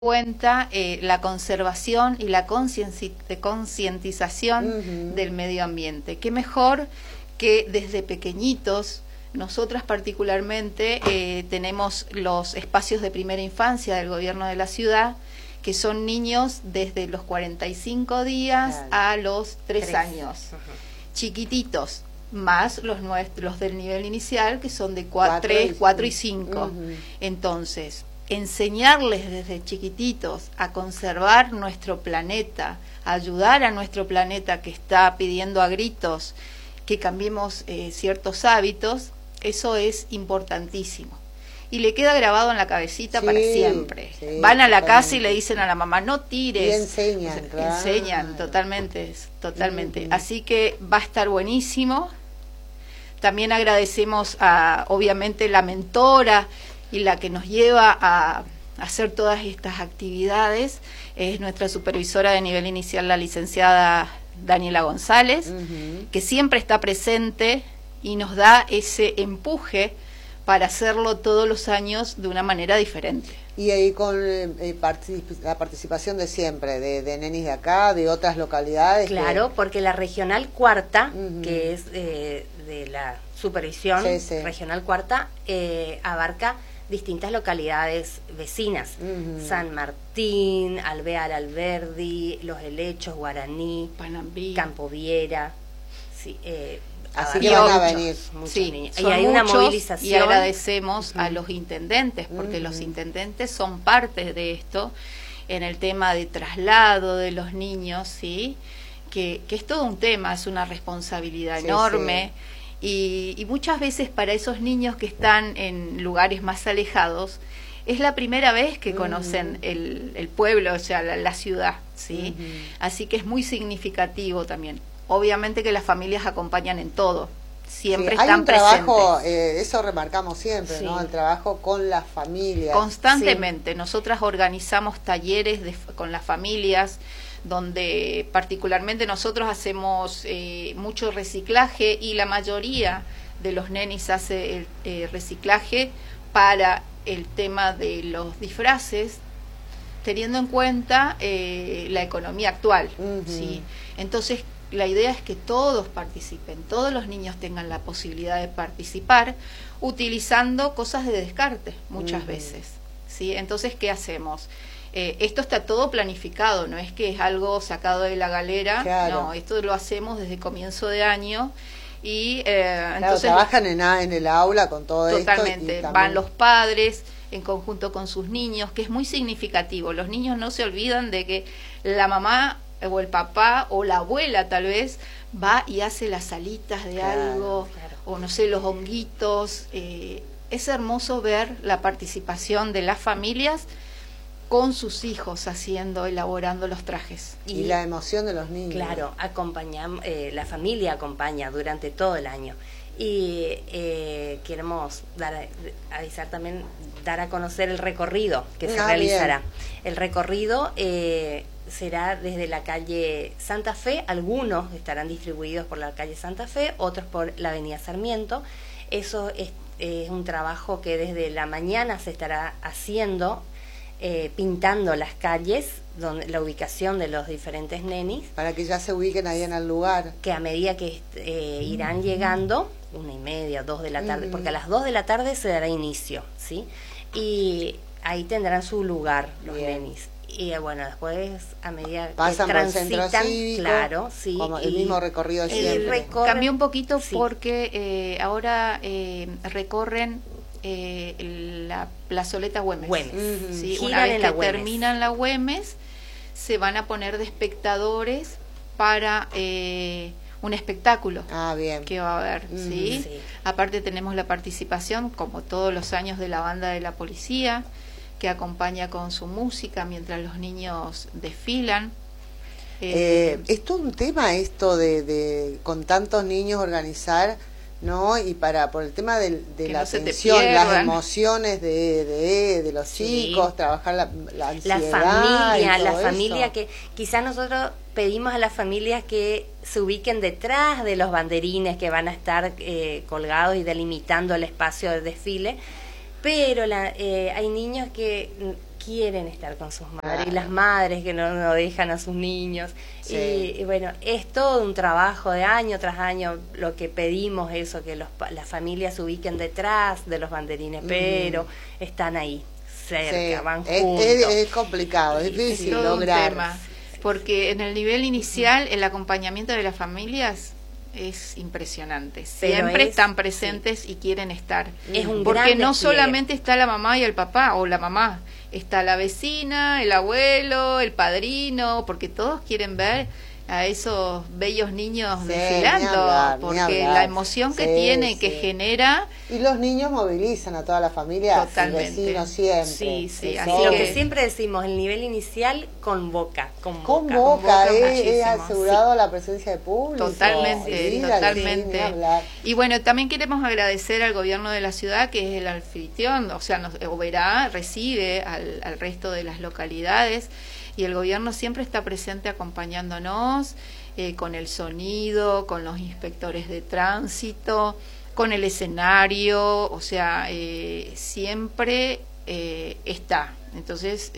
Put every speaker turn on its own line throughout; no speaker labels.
cuenta la conservación y la concientización del medio ambiente. Qué mejor que desde pequeñitos, nosotras particularmente tenemos los espacios de primera infancia del gobierno de la ciudad, que son niños desde los 45 días a los 3 años, chiquititos, más los del nivel inicial, que son de 3, 4 y 5. Entonces, enseñarles desde chiquititos a conservar nuestro planeta, a ayudar a nuestro planeta que está pidiendo a gritos que cambiemos ciertos hábitos, eso es importantísimo. Y le queda grabado en la cabecita para siempre. Van a la casa y le dicen a la mamá, no tires.
Y enseñan, claro.
Enseñan, totalmente. Así que va a estar buenísimo. También agradecemos a, obviamente, la mentora y la que nos lleva a hacer todas estas actividades. Es nuestra supervisora de nivel inicial, la licenciada Daniela González, que siempre está presente y nos da ese empuje para hacerlo todos los años de una manera diferente.
Y ahí con la participación de siempre, de nenis de acá, de otras localidades.
Claro, porque la Regional Cuarta, que es de la supervisión Regional Cuarta, abarca distintas localidades vecinas, San Martín, Alvear Alberdi, Los Helechos, Guaraní,
Panambí,
Campo Viera,
así que van a venir
muchos
niños. Y hay una movilización.
Y agradecemos a los intendentes, porque los intendentes son parte de esto, en el tema de traslado de los niños, ¿sí? Que es todo un tema, es una responsabilidad enorme. Y muchas veces para esos niños que están en lugares más alejados, es la primera vez que conocen el pueblo, o sea, la ciudad, ¿sí? Así que es muy significativo también. Obviamente que las familias acompañan en todo, siempre están
hay un trabajo,
presentes.
Eso remarcamos siempre, ¿no? El trabajo con las familias.
Constantemente, nosotras organizamos talleres con las familias, donde particularmente nosotros hacemos mucho reciclaje, y la mayoría de los nenis hace el reciclaje para el tema de los disfraces, teniendo en cuenta la economía actual, ¿sí? Entonces, la idea es que todos participen, todos los niños tengan la posibilidad de participar utilizando cosas de descarte muchas veces, ¿sí? Entonces, ¿qué hacemos? Esto está todo planificado, no es que es algo sacado de la galera, no, esto lo hacemos desde comienzo de año. Y entonces
trabajan en el aula con todo
totalmente,
esto.
Van los padres en conjunto con sus niños, que es muy significativo. Los niños no se olvidan de que la mamá o el papá o la abuela tal vez va y hace las salitas de algo, o no sé, los honguitos. Es hermoso ver la participación de las familias con sus hijos elaborando los trajes.
Y la emoción de los niños.
Claro, la familia acompaña durante todo el año. Y queremos avisar también, dar a conocer el recorrido que se realizará. Bien. El recorrido será desde la calle Santa Fe, algunos estarán distribuidos por la calle Santa Fe, otros por la avenida Sarmiento. Eso es un trabajo que desde la mañana se estará haciendo, pintando las calles, la ubicación de los diferentes nenis.
Para que ya se ubiquen ahí en el lugar.
Que a medida que irán llegando, 1:30, 2 de la tarde, porque a las 2 de la tarde se dará inicio, ¿sí? Y ahí tendrán su lugar los nenis. Y bueno, después a medida
pasan
que transitan,
por el centro cívico,
claro, sí,
como el mismo recorrido de siempre.
Cambió un poquito porque ahora recorren la plazoleta Güemes. ¿Sí? Una vez que terminan la Güemes, se van a poner de espectadores para un espectáculo que va a haber. ¿Sí? Aparte tenemos la participación, como todos los años, de la banda de la policía, que acompaña con su música mientras los niños desfilan.
Es todo un tema esto de con tantos niños organizar, ¿no? Y por el tema de la atención, las emociones de los chicos, trabajar la ansiedad,
la familia que quizás nosotros pedimos a las familias que se ubiquen detrás de los banderines que van a estar colgados y delimitando el espacio de desfile, pero hay niños que quieren estar con sus madres, y
Claro.
las madres que no dejan a sus niños.
Sí.
Y bueno, es todo un trabajo de año tras año. Lo que pedimos es eso, que las familias se ubiquen detrás de los banderines, pero están ahí, cerca,
Sí.
van
Es,
juntos.
es complicado, es difícil
Es todo un
lograr.
tema, porque en el nivel inicial el acompañamiento de las familias es impresionante.
Pero
Siempre
es-
están presentes y quieren estar.
Es un
Porque
gran
no
despliegue.
solamente está la mamá y el papá, o la mamá, está la vecina, el abuelo, el padrino, porque todos quieren ver a esos bellos niños
Sí,
desfilando,
ni hablar, ni
porque
hablar.
la emoción que
Sí,
tiene, que
sí.
genera,
Y los niños movilizan a toda la familia,
Totalmente.
vecinos siempre.
Sí, sí,
Eso.
así
Lo
que-
que siempre decimos, el nivel inicial convoca.
Convoca, es
muchísimo,
asegurado la presencia de público.
Totalmente,
Olvídate,
totalmente.
ni hablar.
Y bueno, también queremos agradecer al gobierno de la ciudad, que es el anfitrión, o sea, Oberá recibe al resto de las localidades, y el gobierno siempre está presente acompañándonos con el sonido, con los inspectores de tránsito, con el escenario, o sea, siempre está. Entonces,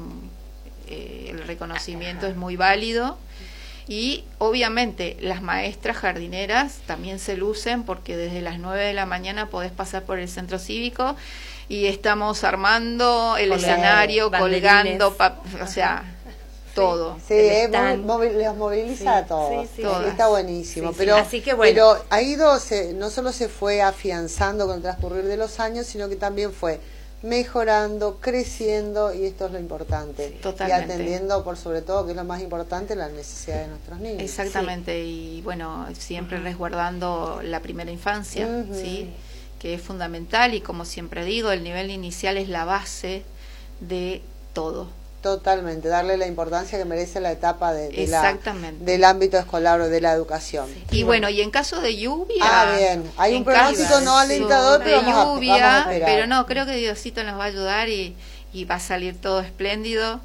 el reconocimiento es muy válido. Y obviamente las maestras jardineras también se lucen, porque desde las 9 de la mañana podés pasar por el centro cívico y estamos armando el
Colgando
escenario,
banderines.
colgando, o sea, todo.
Sí,
El stand.
los moviliza a todos.
sí, sí,
sí.
Está buenísimo.
Sí, sí.
Pero,
Así que bueno.
pero ha ido, no solo se fue afianzando con el transcurrir de los años, sino que también fue mejorando, creciendo, y esto es lo importante.
Sí,
y
totalmente.
atendiendo, por sobre todo, que es lo más importante, las necesidades de nuestros niños.
Exactamente, y bueno, siempre resguardando la primera infancia,
Ujú.
¿sí? Que es fundamental, y como siempre digo, el nivel inicial es la base de todo.
Totalmente, darle la importancia que merece la etapa
Exactamente.
del ámbito escolar o de la educación.
Y bueno, y en caso de lluvia...
Ah, bien. Hay un
en
pronóstico
caso
no alentador,
de
pero vamos a
lluvia,
esperar.
pero no, creo que Diosito nos va a ayudar y va a salir todo espléndido.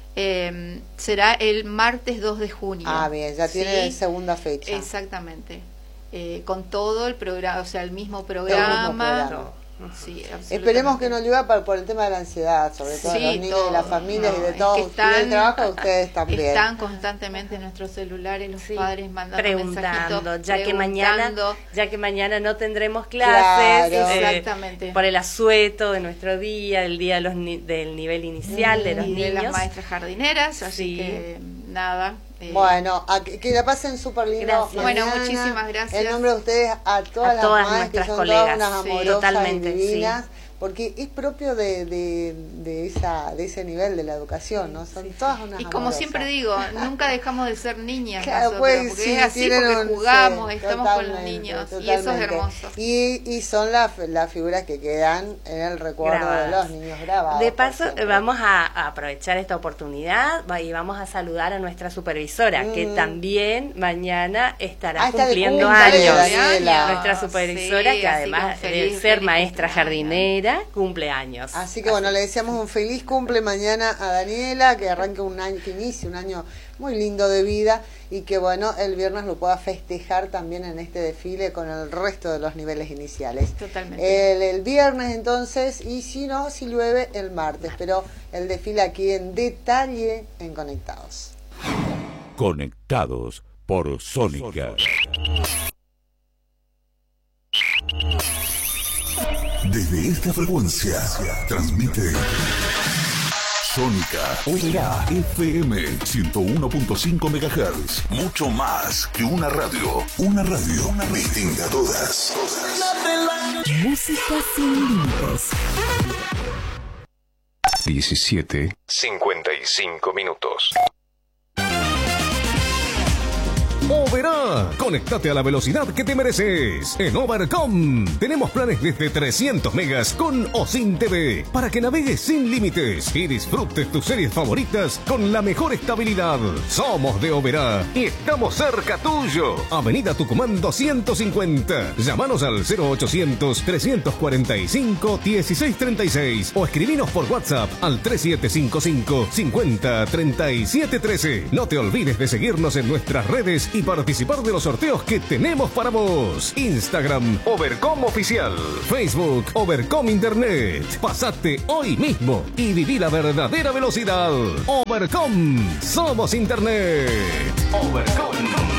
Será el martes 2 de junio.
Ah, bien, ya tiene
¿sí?
segunda fecha.
Exactamente. Con todo el programa, o sea, el mismo programa.
programa.
Sí,
Esperemos que
absolutamente.
no llueva por el tema de la ansiedad, sobre todo de
Sí,
los niños,
todo.
de las familias y de
Es
todos.
que
Y del trabajo de ustedes también.
Están constantemente en nuestros celulares los
Sí,
padres mandando
preguntando,
mensajitos,
ya que mañana no tendremos clases,
Claro.
Exactamente.
por el asueto de nuestro día, el día de del nivel inicial de los
y de
niños.
las maestras jardineras, así
Sí.
que nada.
Bueno, que la pasen súper lindo.
Gracias.
Bueno,
mañana.
muchísimas gracias.
En nombre de ustedes, a todas
A
las
todas
madres que
nuestras
son
colegas.
todas unas
Sí,
amorosas
totalmente,
y divinas. Porque es propio de ese nivel de la educación, ¿no? Son todas unas
Y como
amorosas.
siempre digo, nunca dejamos de ser niñas,
Claro,
nosotros,
pues,
porque
sí,
es así,
tienen
porque jugamos,
sí,
estamos con los
totalmente,
niños, y eso es
totalmente.
hermoso.
Y son las figuras que quedan en el recuerdo de
Grabadas.
los niños grabados.
De
por
paso,
siempre.
vamos a aprovechar esta oportunidad y vamos a saludar a nuestra supervisora, que también mañana estará
está de
cumpliendo
cumple,
años.
Daniela.
Nuestra supervisora,
Sí,
que
así
además
que un
de
feliz,
ser
feliz
maestra
cumpleaños.
jardinera, cumple años.
Así que bueno, le deseamos un feliz cumple mañana a Daniela, que arranque un año, que inicie un año muy lindo de vida, y que bueno, el viernes lo pueda festejar también en este desfile con el resto de los niveles iniciales.
Totalmente.
El viernes entonces, y si no, si llueve, el martes, pero el desfile aquí en detalle en Conectados.
Conectados por Sónica.
Desde esta frecuencia transmite Sónica Oberá FM 101.5 MHz. Mucho más que una radio. Una distinta a todas.
Música sin límites.
17:55 minutos.
Oberá, conéctate a la velocidad que te mereces. En Overcom tenemos planes desde 300 megas con o sin TV para que navegues sin límites y disfrutes tus series favoritas con la mejor estabilidad. Somos de Oberá y estamos cerca tuyo. Avenida Tucumán 250. Llámanos al 0800-345-1636 o escribinos por WhatsApp al 3755 50 3713. No te olvides de seguirnos en nuestras redes y participar de los sorteos que tenemos para vos. Instagram Overcom Oficial, Facebook Overcom Internet. Pasate hoy mismo y viví la verdadera velocidad. Overcom, somos Internet. Overcom.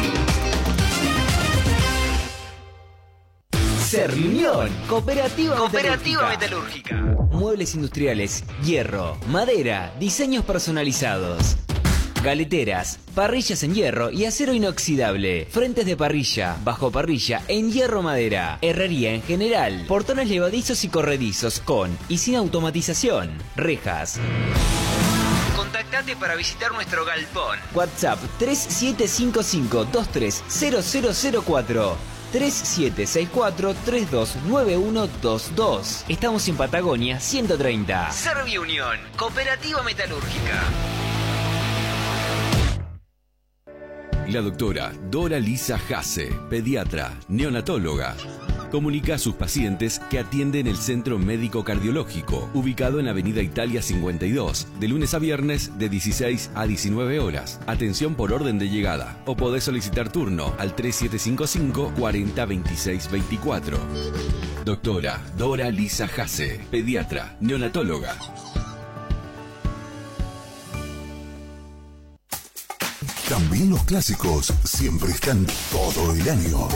Serriunión, Cooperativa Metalúrgica. Muebles industriales, hierro, madera, diseños personalizados. Galeteras, parrillas en hierro y acero inoxidable. Frentes de parrilla, bajo parrilla en hierro madera. Herrería en general. Portones levadizos y corredizos con y sin automatización. Rejas. Contactate para visitar nuestro galpón. WhatsApp 3755-230004. 3764-329122. Estamos en Patagonia 130. Serviunión, Cooperativa Metalúrgica.
La doctora Dora Lisa Hasse, pediatra, neonatóloga. Comunica a sus pacientes que atiende en el Centro Médico Cardiológico, ubicado en Avenida Italia 52, de lunes a viernes de 16 a 19 horas. Atención por orden de llegada. O podés solicitar turno al 3755 40 26 24. Doctora Dora Lisa Hasse, pediatra, neonatóloga.
También los clásicos siempre están todo el año.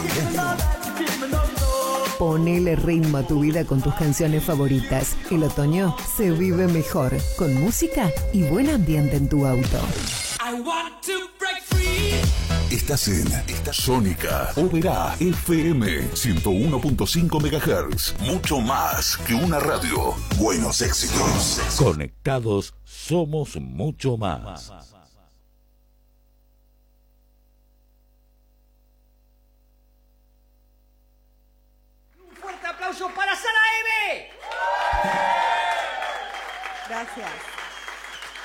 Ponele ritmo a tu vida con tus canciones favoritas. El otoño se vive mejor con música y buen ambiente en tu auto.
Estás en Sónica Oberá FM 101.5 MHz. Mucho más que una radio. Buenos éxitos.
Conectados somos mucho más.
¡Aplausos para Sara Eve!
Gracias.